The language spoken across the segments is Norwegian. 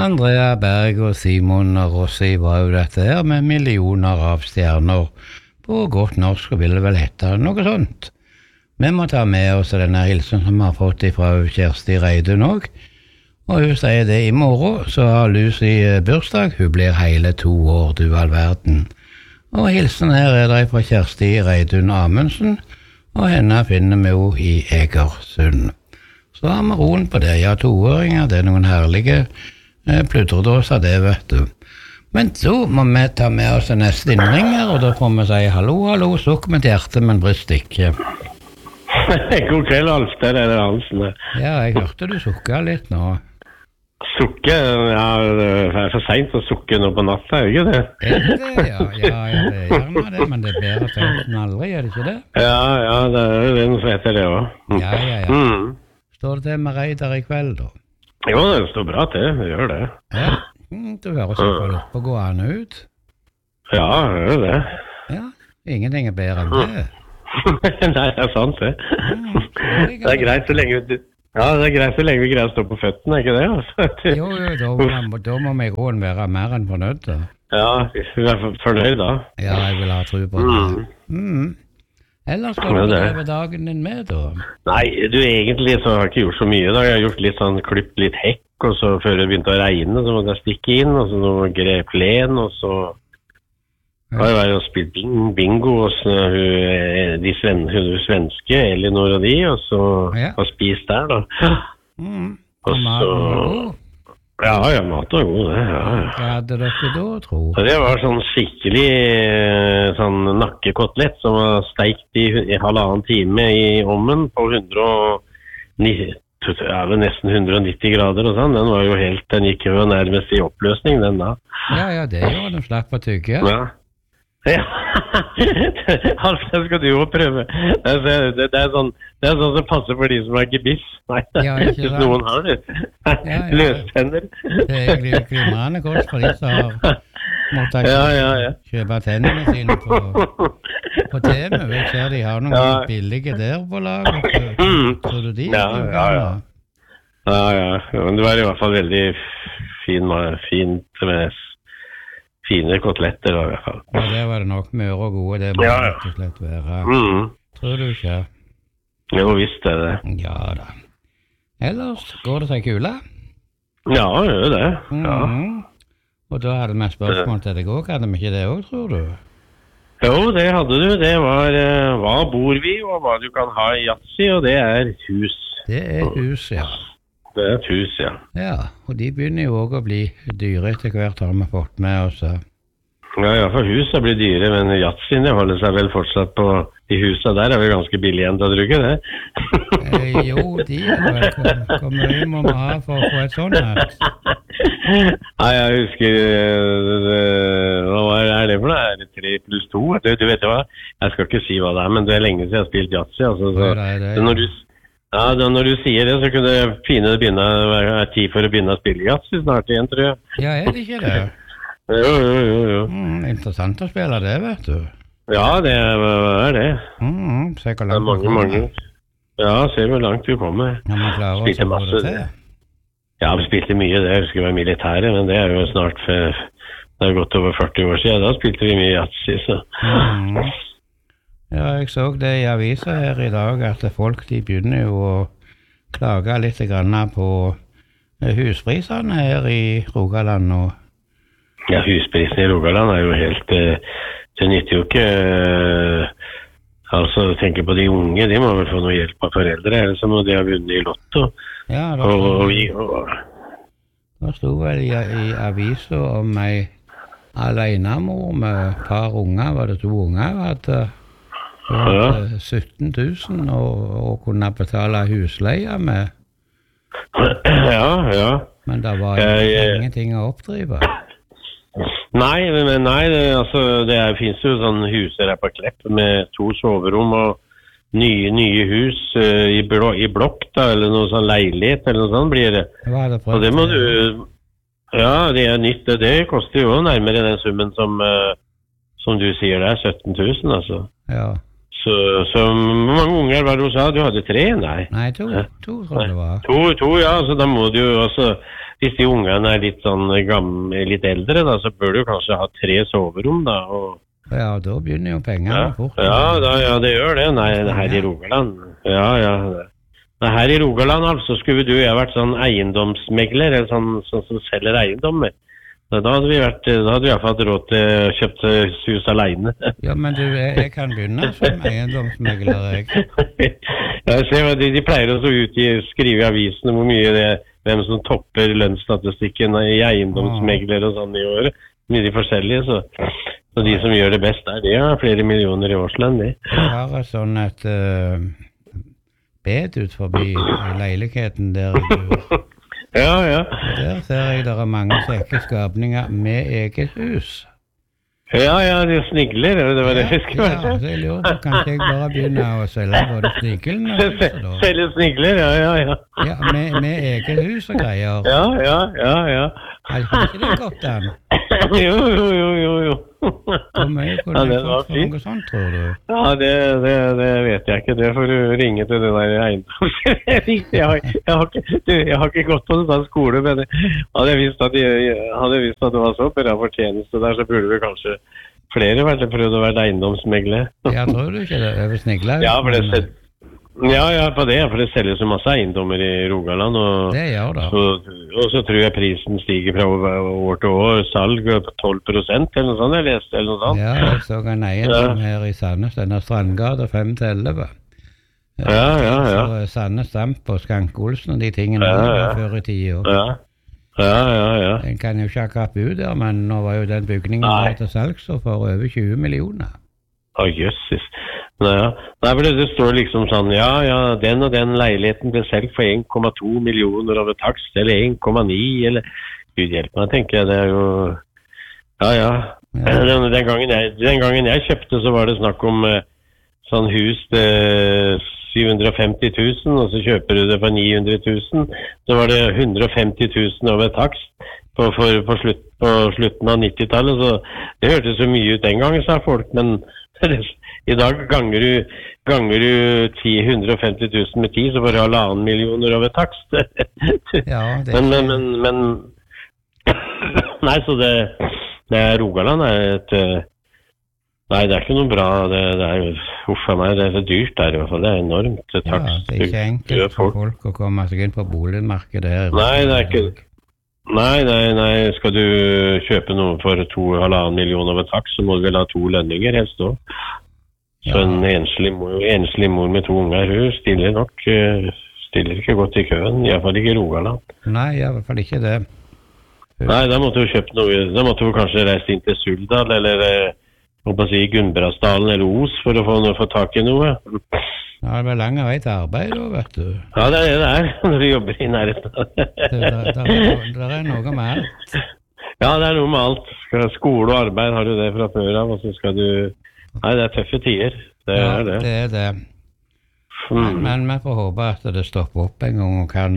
Andrea Berg og Simon Rossi var jo dette her med millioner av stjerner. På godt norsk ville vel hette noe sånt. Vi må ta med oss denne hilsen som vi har fått fra Kjersti Reidun også. Og hun sier det i morgen, så har Lucy bursdag. Hun blir hele 2 år, du all verden. Og hilsen her er det fra Kjersti Reidun Amundsen, og henne finner vi jo i Egersund. Så har vi roen på det. Ja, 2-åringer, det er noen herlige pludredåser, det vet du. Men så må vi ta med oss neste innringer, og da får vi si hallo, hallo, sukk med hjerte, men bryst ikke. God kveld, Alf, der er det Hansen. Ja, jeg hørte du sukket litt nå. Sukke? Ja, det er for sent å sukke nå på natta, er det ikke det? Er det det? Ja, det er gjerne det, men det er bedre sent enn aldri, er det ikke det? Ja, det er jo den som heter det også. Ja. Står det til med Reidar i kveld, da? Jo, det står bra til, det gjør det. Ja, du hører så på litt på gående ut. Ja, det gjør det. Ja, ingenting er bedre enn det. Nei, det er sant det. Det er greit så lenge vi greier å stå på føttene, ikke det? Altså? Jo, da må vi i grunnen være mer enn fornøyd. Ja, vi er fornøyd da. Ja, jeg vil ha tro på det. Ellers skal du leve dagen din med, da? Nei, egentlig så har jeg ikke gjort så mye da. Jeg har gjort litt sånn, klippet litt hekk, og så før det begynte å regne, så måtte jeg stikke inn, og så noe grep plen, og så har jeg vært og spilt bingo hos hun svenske, Elinor og de, og så har spist der da. Og maten var god? Ja, mat var god, det. Hva hadde dere da, tro? Det var sånn skikkelig sånn nakkekotelett som var steikt i 1,5 time i ovnen på nesten 190 grader og sånn. Den var jo helt, den gikk jo nærmest i oppløsning, den da. Ja, det gjorde den slapp å tygge. Ja, Alf, det skal du jo prøve. Det er sånn som passer for de som har gebiss. Nei, hvis noen har det. Løstenner. Det er egentlig glimrende godt for de som har måttet kjøpe tennene sine på TV. Jeg ser de har noen billige der på laget. Tror du de? Ja. Men det var i hvert fall veldig fint med fine koteletter i hvert fall. Ja, det var det nok møre og gode, det må rett og slett være. Tror du ikke? Jo, visst er det. Ja da. Ellers går det seg kule? Ja, det gjør det. Og da hadde vi spørsmål til deg også, hadde vi ikke det også, tror du? Jo, det hadde du. Det var hva bor vi, og hva du kan ha i Yatzy, og det er hus. Det er hus, ja. Det er et hus, ja. Ja, og de begynner jo også å bli dyre etter hvert, har vi fått med oss. Ja, for huset blir dyre, men Yatzyen holder seg vel fortsatt på de husene der. Er vel ganske billig igjen til å drukke, det? Jo, de er vel. Hvor mye må vi ha for å få et sånt her? Nei, jeg husker, hva er det for noe? Er det 3 pluss 2? Du vet hva, jeg skal ikke si hva det er, men det er lenge siden jeg har spilt Yatzy, altså. Når du sier det, så kunne det fine være tid for å begynne å spille Yatzy snart igjen, tror jeg. Ja, er det ikke det? Jo. Interessant å spille det, vet du. Ja, det er det. Se hvor langt du kommer. Ja, se hvor langt du kommer. Ja, man klarer også å få det til. Ja, vi spilte mye det. Jeg husker det var militære, men det er jo snart, det er gått over 40 år siden. Da spilte vi mye Yatzy, så... Ja, jeg så det i avisen her i dag, at folk de begynner jo å klage litt grann på husprisene her i Rogaland. Ja, husprisene i Rogaland er jo helt, det nytter jo ikke, altså tenke på de unge, de må vel få noe hjelp av foreldre, eller så må de ha vunnet i lotto. Ja, da sto vel i avisen om ei alenemor med et par unger, var det 2 unger, at 17 000 og kunne betale husleie med. Ja. Men det var ingenting å oppdrive. Nei, det finnes jo sånne huser her på Klepp med 2 soverom og nye hus i blokk da, eller noe sånn leilighet eller noe sånt blir det. Og det må du, det er nytt, det koster jo nærmere den summen som du sier der, 17 000 altså. Ja. Så hvor mange unger var det du sa? Du hadde 3? Nei, 2 tror jeg det var. 2, ja, så da må du jo også hvis de ungene litt sånn gamle, litt eldre, da, så bør du kanskje ha 3 soverom, da, og Ja, da begynner jo pengene fort. Ja, det gjør det. Nei, her i Rogaland. Ja. Nei, her i Rogaland, altså, skulle du og jeg vært sånn eiendomsmegler, eller sånn som selger eiendommer. Da hadde vi i hvert fall hatt råd til å kjøpe hus alene. Ja, men du, jeg kan begynne som eiendomsmegler, jeg. Jeg ser, de pleier å skrive i avisene hvor mye hvem som topper lønnsstatistikken i eiendomsmegler og sånn i året. Mye de forskjellige, så de som gjør det best der, de har flere millioner i årslønn, de. Jeg har et sånn et bed ut forbi leiligheten der jeg bor. Ja. Der ser jeg der mange kjekke skapninger med eget hus. Ja, de snigler, det var det jeg skulle være. Ja, så jeg lurer på, kanskje jeg bare begynner å selge både snigelen og huset da? Selge snigler, ja. Ja, med eget hus og greier. Ja. Er ikke det godt, Dan? Jo. Hvor mye kunne du fått for noe sånt, tror du? Ja, det vet jeg ikke. Det får du ringe til den der eiendomsriktig. Jeg har ikke gått på en sånn skole, men hadde jeg visst at det var så bra fortjeneste der, så burde vi kanskje flere prøvd å være eiendomsmegler. Ja, tror du ikke det? Over snigler? Ja, for det selges så masse eiendommer i Rogaland, og det gjør det. Og så tror jeg prisen stiger fra år til år, salg på 12% eller noe sånt, jeg leste eller noe sånt. Ja, jeg så en eiendom her i Sandnes, denne Strandgata 5-11. Ja. Så Sandnes Stamp og Skank Olsen og de tingene var før i 10 år. Ja. Den kan jo ikke akkurat bo der, men nå var jo den bygningen til salgs for over 20 millioner. Jøsses. Nei, for det står liksom sånn, den og den leiligheten ble selgt for 1,2 millioner over takst, eller 1,9, eller Gud hjelp meg, tenker jeg, det er jo Den gangen jeg kjøpte, så var det snakk om sånn hus til 750 000, og så kjøper du det for 900 000, så var det 150 000 over takst på slutten av 90-tallet, så det hørtes så mye ut den gangen, sa folk, men i dag ganger du 150 000 med 10, så får du 1,5 millioner over takst. Ja, det er men nei, så det Rogaland nei, det er ikke noe bra, det er uffa meg, det er så dyrt der i hvert fall, det er enormt takst. Ja, det er ikke enkelt for folk å komme seg inn på boligmarkedet her. Nei, det er ikke Nei, skal du kjøpe noe for 2,5 millioner over takst, så må du vel ha 2 lønninger helst også. Så en enslig mor med 2 unger, hun stiller ikke godt i køen, i hvert fall ikke i Rogaland. Nei, i hvert fall ikke det. Nei, da måtte du kjøpe noe, da måtte du kanskje reise inn til Suldal, eller Gudbrandsdalen eller Os for å få tak i noe. Ja, det var lang vei til arbeid da, vet du. Ja, det er det når du jobber i nærheten. Det er noe med alt. Ja, det er noe med alt. Skole og arbeid har du det fra før av, og så skal du... Nei, det er tøffe tider. Det er det. Men vi får håpe at det stopper opp en gang og kan...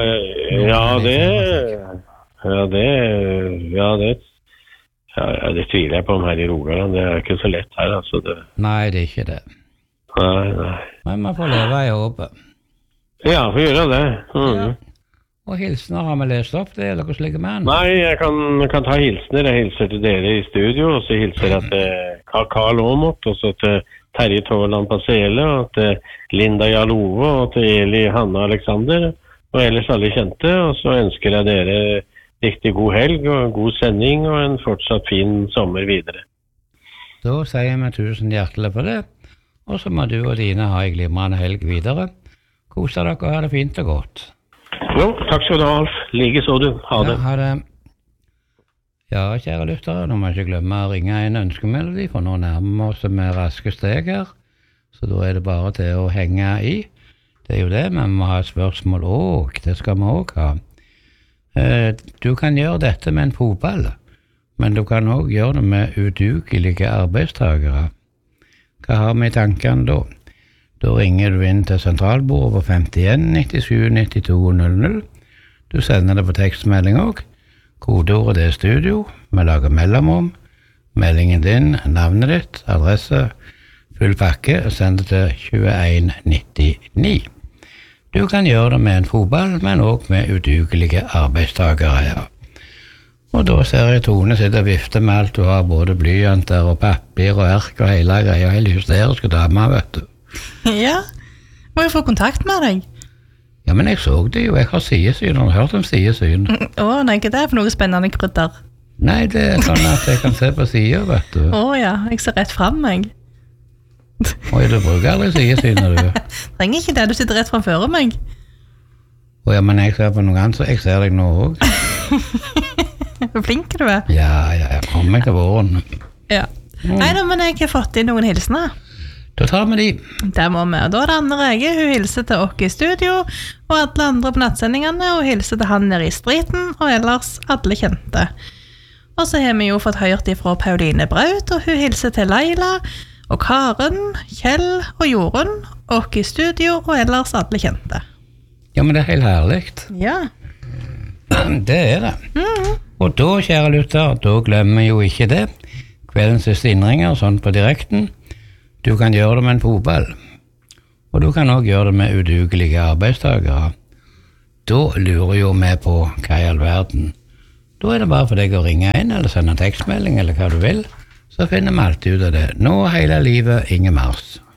Det tviler jeg på om her i Rogaland. Det er ikke så lett her, altså. Nei, det er ikke det. Nei. Men man får leve i håpet. Ja, får gjøre det. Ja. Og hilsener, har vi lest opp det, eller hvordan ligger vi an? Nei, jeg kan ta hilsener. Jeg hilser til dere i studio, og så hilser jeg til Karl Aamodt, og så til Terje Tåland Pasele, og til Linda Jalove, og til Eli Hanna Alexander, og ellers alle kjente, og så ønsker jeg dere riktig god helg, og god sending, og en fortsatt fin sommer videre. Da sier vi 1000 hjertelig for det, og så må du og dine ha en glimrende helg videre. Koser dere og ha det fint og godt. Jo, takk skal du ha, Alf. Like så du. Ha det. Ja, ha det. Ja, kjære lyttere, nå må jeg ikke glemme å ringe en ønskemelodi, for nå nærmer vi oss med raske steg her, så da er det bare til å henge i. Det er jo det, men vi må ha et spørsmål også, det skal vi også ha. Du kan gjøre dette med en fotball, men du kan også gjøre det med udugelige arbeidstagere. Hva har vi i tankene da? Da ringer du inn til sentralbordet på 51 97 92 00. Du sender det på tekstmelding også. Kodeordet det er studio. Vi lager mellomrom. Meldingen din, navnet ditt, adresse, full pakke, og send det til 2199. Du kan gjøre det med en fotball, men også med udugelige arbeidstagere, ja. Og da ser jeg Tone sitte og vifte med alt du har, både blyanter og papir og erk og hele greia, hele hysteriske damer, vet du. Ja, må jeg få kontakt med deg? Ja, men jeg så det jo, jeg har sidesyn, har du hørt om sidesyn? Nei, ikke det for noe spennende krydder? Nei, det er sånn at jeg kan se på siden, vet du. Ja, jeg ser rett frem, jeg. Oi, du bruker aldri sidesynet, du. Trenger ikke det, du sitter rett framfor meg. Ja, men jeg ser på noe annet, så jeg ser deg nå også. Hvor flink du er. Ja, jeg kommer meg til våren. Ja. Nei da, men jeg har fått inn noen hilsener. Da tar vi de. Det må vi, og da er det Anne Rege, hun hilser til oss i studio, og alle andre på nattsendingene, og hilser til han nede i striten, og ellers alle kjente. Og så har vi jo fått hørt ifra Pauline Braut, og hun hilser til Leila, og Karen, Kjell og Jorunn, og i studio, og ellers alle kjente. Ja, men det er helt herligt. Ja. Det er det. Og da, kjære lytter, da glemmer jo ikke det. Kveldens siste innringer, sånn på direkten. Du kan gjøre det med en fotball. Og du kan også gjøre det med udugelige arbeidstagere. Da lurer jo vi på hva i all verden. Da er det bare for deg å ringe inn, eller sende en tekstmelding, eller hva du vil. Så finner vi alltid ut av det. Nå hele livet, Inge Mars.